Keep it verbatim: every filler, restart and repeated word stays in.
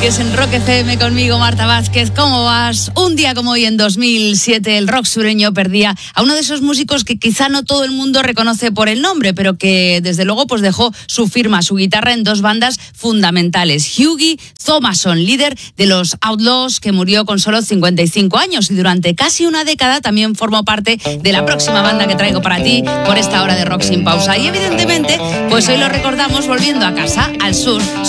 Sigues en Rock F M conmigo, Marta Vázquez. ¿Cómo vas? Un día como hoy, en dos mil siete, el rock sureño perdía a uno de esos músicos que quizá no todo el mundo reconoce por el nombre, pero que desde luego pues dejó su firma, su guitarra en dos bandas fundamentales. Hughie Thomason, líder de los Outlaws, que murió con solo cincuenta y cinco años y durante casi una década también formó parte de la próxima banda que traigo para ti por esta hora de Rock Sin Pausa. Y evidentemente, pues hoy lo recordamos volviendo a casa, al sur.